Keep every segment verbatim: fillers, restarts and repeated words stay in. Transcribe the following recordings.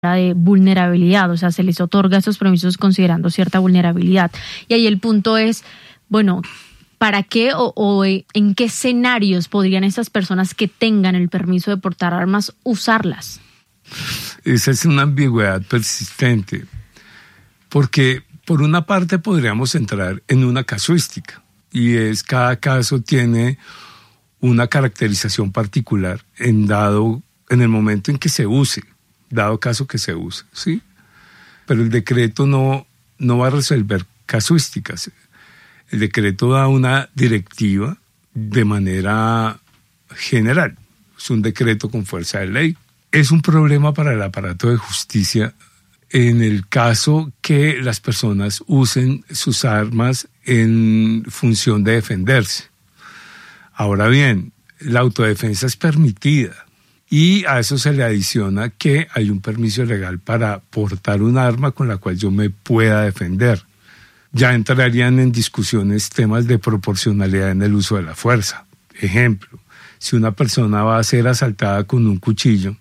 de vulnerabilidad, o sea, se les otorga estos permisos considerando cierta vulnerabilidad. Y ahí el punto es, bueno, ¿para qué o, o en qué escenarios podrían estas personas que tengan el permiso de portar armas usarlas? Esa es una ambigüedad persistente, porque por una parte podríamos entrar en una casuística, y es cada caso tiene una caracterización particular en dado, en el momento en que se use, dado caso que se use, ¿sí? Pero el decreto no, no va a resolver casuísticas. El decreto da una directiva de manera general. Es un decreto con fuerza de ley. Es un problema para el aparato de justicia en el caso que las personas usen sus armas en función de defenderse. Ahora bien, la autodefensa es permitida y a eso se le adiciona que hay un permiso legal para portar un arma con la cual yo me pueda defender. Ya entrarían en discusiones temas de proporcionalidad en el uso de la fuerza. Ejemplo, si una persona va a ser asaltada con un cuchillo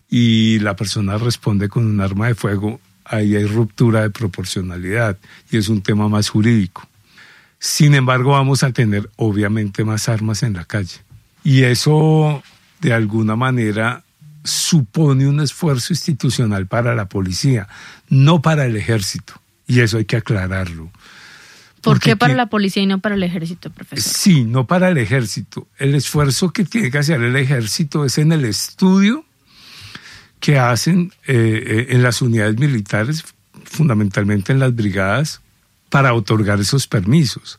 y la persona responde con un arma de fuego, ahí hay ruptura de proporcionalidad y es un tema más jurídico. Sin embargo, vamos a tener obviamente más armas en la calle. Y eso, de alguna manera, supone un esfuerzo institucional para la policía, no para el ejército. Y eso hay que aclararlo. ¿Por qué para la policía y no para el ejército, profesor? Sí, no para el ejército. El esfuerzo que tiene que hacer el ejército es en el estudio que hacen eh, en las unidades militares, fundamentalmente en las brigadas, para otorgar esos permisos.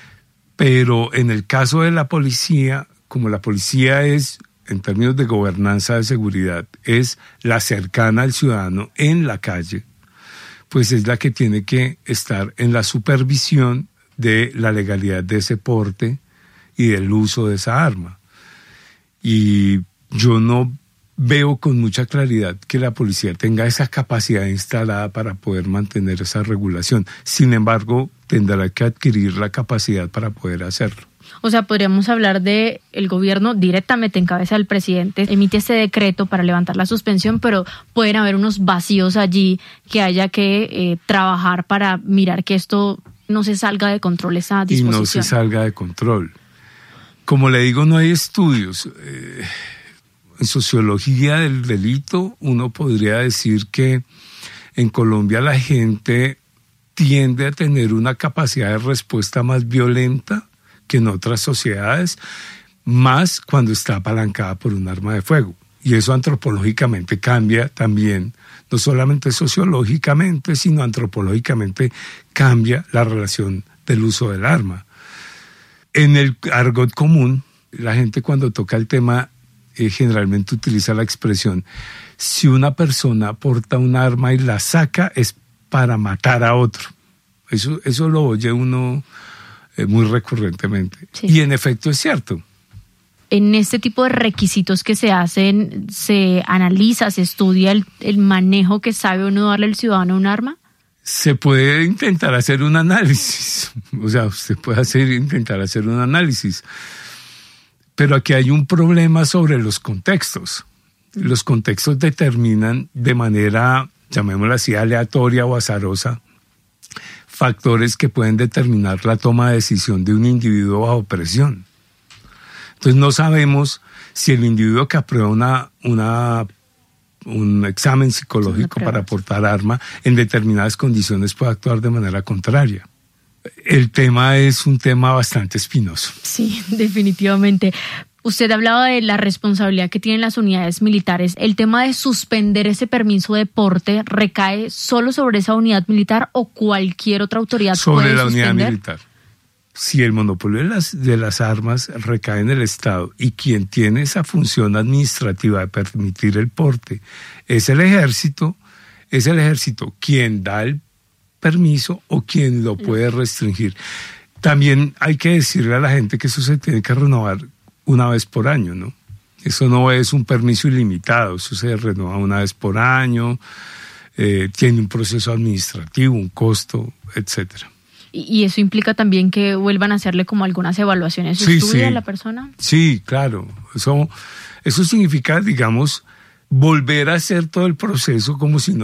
Pero en el caso de la policía, como la policía es, en términos de gobernanza de seguridad, es la cercana al ciudadano en la calle, pues es la que tiene que estar en la supervisión de la legalidad de ese porte y del uso de esa arma. Y yo no veo con mucha claridad que la policía tenga esa capacidad instalada para poder mantener esa regulación. Sin embargo, tendrá que adquirir la capacidad para poder hacerlo. O sea, podríamos hablar de el gobierno directamente en cabeza del presidente, emite este decreto para levantar la suspensión, pero pueden haber unos vacíos allí que haya que eh, trabajar para mirar que esto no se salga de control, esa disposición. Y no se salga de control. Como le digo, no hay estudios. Eh, en sociología del delito, uno podría decir que en Colombia la gente tiende a tener una capacidad de respuesta más violenta que en otras sociedades, más cuando está apalancada por un arma de fuego. Y eso antropológicamente cambia también, no solamente sociológicamente, sino antropológicamente cambia la relación del uso del arma. En el argot común, la gente cuando toca el tema eh, generalmente utiliza la expresión, si una persona porta un arma y la saca es para matar a otro. Eso, eso lo oye uno eh, muy recurrentemente. Sí. Y en efecto es cierto. En este tipo de requisitos que se hacen, ¿se analiza, se estudia el, el manejo que sabe o no darle al ciudadano un arma? Se puede intentar hacer un análisis. O sea, usted puede hacer, intentar hacer un análisis. Pero aquí hay un problema sobre los contextos. Los contextos determinan de manera, llamémosla así, aleatoria o azarosa, factores que pueden determinar la toma de decisión de un individuo bajo presión. Entonces no sabemos si el individuo que aprueba una, una, un examen psicológico para portar arma en determinadas condiciones puede actuar de manera contraria. El tema es un tema bastante espinoso. Sí, definitivamente. Usted hablaba de la responsabilidad que tienen las unidades militares. ¿El tema de suspender ese permiso de porte recae solo sobre esa unidad militar o cualquier otra autoridad sobre puede la suspender? Unidad militar? Si el monopolio de las, de las armas recae en el Estado y quien tiene esa función administrativa de permitir el porte es el ejército, es el ejército quien da el permiso o quien lo puede restringir. También hay que decirle a la gente que eso se tiene que renovar una vez por año, ¿no? Eso no es un permiso ilimitado, eso se renueva una vez por año, eh, tiene un proceso administrativo, un costo, etcétera. ¿Y eso implica también que vuelvan a hacerle como algunas evaluaciones? Sí, ¿Estudia sí. la persona? Sí, claro. Eso, eso significa, digamos, volver a hacer todo el proceso como si no